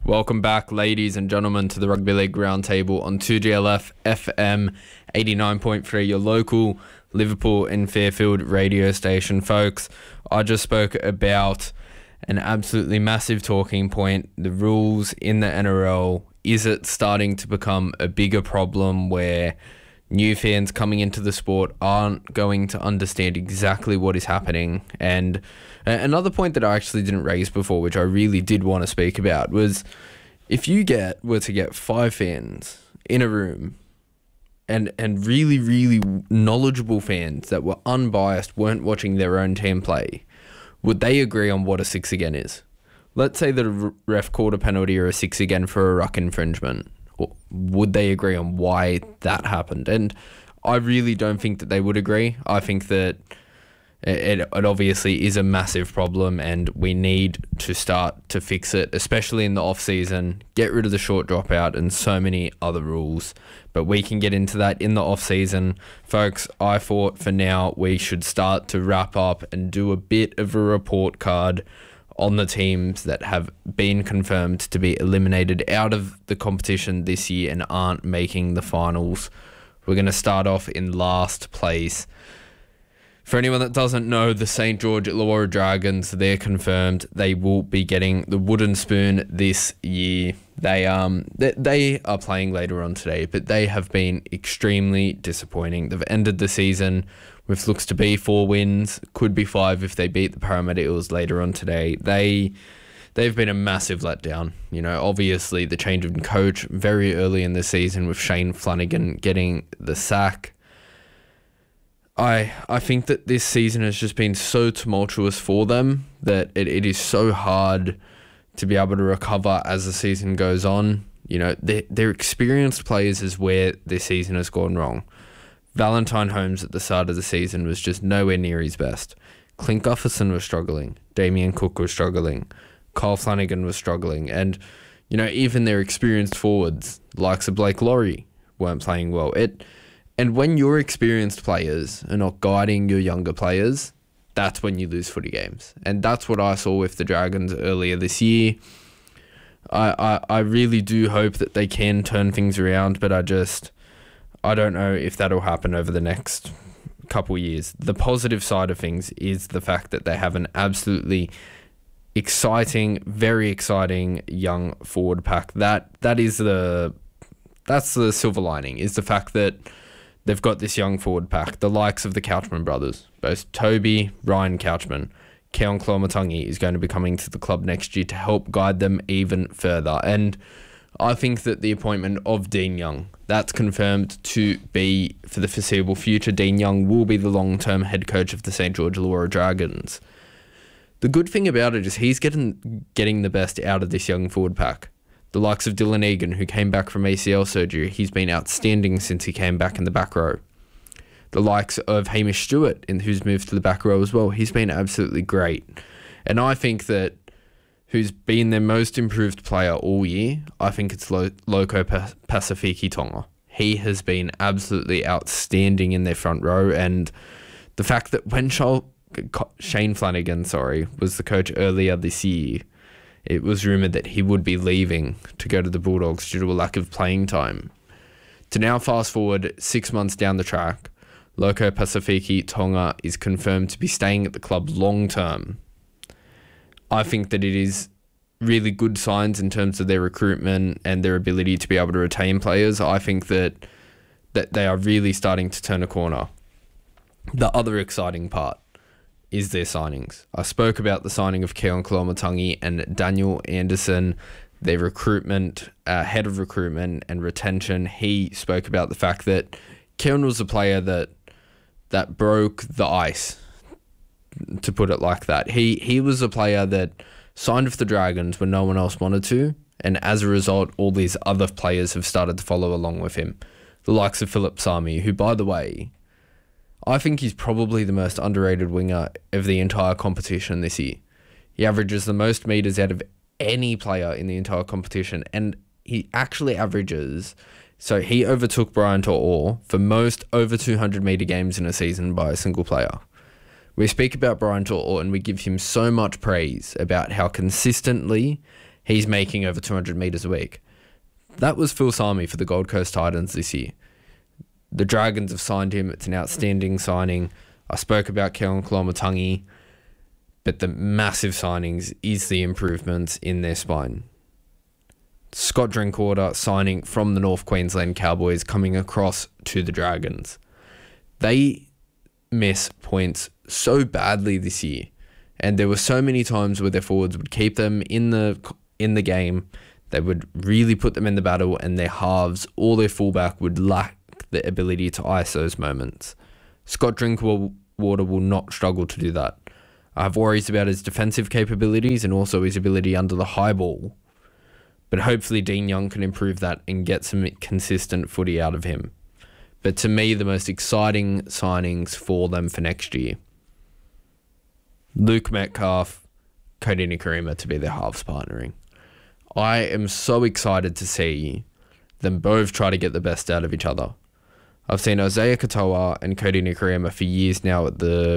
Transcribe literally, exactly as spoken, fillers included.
Welcome back, ladies and gentlemen, to the Rugby League Roundtable on two G L F F M eighty-nine point three, your local Liverpool and Fairfield radio station. Folks, I just spoke about an absolutely massive talking point, the rules in the N R L. Is it starting to become a bigger problem where new fans coming into the sport aren't going to understand exactly what is happening? And another point that I actually didn't raise before, which I really did want to speak about, was if you get were to get five fans in a room and and really, really knowledgeable fans that were unbiased, weren't watching their own team play, would they agree on what a six again is? Let's say that a ref called a penalty or a six again for a ruck infringement. Would they agree on why that happened? And I really don't think that they would agree. I think that it, it obviously is a massive problem and we need to start to fix it, especially in the off-season. Get rid of the short dropout and so many other rules. But we can get into that in the off-season. Folks, I thought for now we should start to wrap up and do a bit of a report card on the teams that have been confirmed to be eliminated out of the competition this year and aren't making the finals. We're going to start off in last place. For anyone that doesn't know, the Saint George Illawarra Dragons, they're confirmed. They will be getting the wooden spoon this year. They um they, they are playing later on today, but they have been extremely disappointing. They've ended the season with looks to be four wins, could be five if they beat the Parramatta Eels later on today. They they've been a massive letdown. You know, obviously the change of coach very early in the season with Shane Flanagan getting the sack. I I think that this season has just been so tumultuous for them that it, it is so hard to be able to recover as the season goes on. You know, their, their experienced players is where this season has gone wrong. Valentine Holmes at the start of the season was just nowhere near his best. Clint Gutherson was struggling. Damien Cook was struggling. Kyle Flanagan was struggling. And, you know, even their experienced forwards, likes of Blake Laurie, weren't playing well. It And when your experienced players are not guiding your younger players, that's when you lose footy games. And that's what I saw with the Dragons earlier this year. I, I, I really do hope that they can turn things around, but I just... I don't know if that'll happen over the next couple years. The positive side of things is the fact that they have an absolutely exciting, very exciting young forward pack. That that is the that's the silver lining, is the fact that they've got this young forward pack. The likes of the Couchman brothers, both Toby, Ryan Couchman, Keon Klomatangi is going to be coming to the club next year to help guide them even further. And I think that the appointment of Dean Young, that's confirmed to be for the foreseeable future. Dean Young will be the long-term head coach of the Saint George Illawarra Dragons. The good thing about it is he's getting getting the best out of this young forward pack. The likes of Dylan Egan, who came back from A C L surgery, he's been outstanding since he came back in the back row. The likes of Hamish Stewart, who's moved to the back row as well, he's been absolutely great. And I think that who's been their most improved player all year, I think it's Lo- Loko pa- Pasifiki Tonga. He has been absolutely outstanding in their front row, and the fact that when Shal- Shane Flanagan, sorry, was the coach earlier this year, it was rumoured that he would be leaving to go to the Bulldogs due to a lack of playing time. To now fast forward six months down the track, Loko Pasifiki Tonga is confirmed to be staying at the club long term. I think that it is really good signs in terms of their recruitment and their ability to be able to retain players. I think that that they are really starting to turn a corner. The other exciting part is their signings. I spoke about the signing of Keon Klomatangi and Daniel Anderson, their recruitment, uh, head of recruitment and retention. He spoke about the fact that Keon was a player that that broke the ice, to put it like that. He he was a player that signed with the Dragons when no one else wanted to, and as a result, all these other players have started to follow along with him. The likes of Philip Sami, who, by the way, I think he's probably the most underrated winger of the entire competition this year. He averages the most metres out of any player in the entire competition, and he actually averages... So he overtook Brian To'o for most over two hundred metre games in a season by a single player. We speak about Brian To'o and we give him so much praise about how consistently he's making over two hundred metres a week. That was Phil Sami for the Gold Coast Titans this year. The Dragons have signed him. It's an outstanding signing. I spoke about Keon Koloamatangi, but the massive signings is the improvements in their spine. Scott Drinkwater signing from the North Queensland Cowboys, coming across to the Dragons. They miss points so badly this year, and there were so many times where their forwards would keep them in the in the game. They would really put them in the battle, and their halves or their fullback would lack the ability to ice those moments. Scott Drinkwater will not struggle to do that. I have worries about his defensive capabilities and also his ability under the high ball. But hopefully Dean Young can improve that and get some consistent footy out of him. But to me, the most exciting signings for them for next year: Luke Metcalf, Cody Nikorima to be their halves partnering. I am so excited to see them both try to get the best out of each other. I've seen Isaiah Katoa and Cody Nikorima for years now at the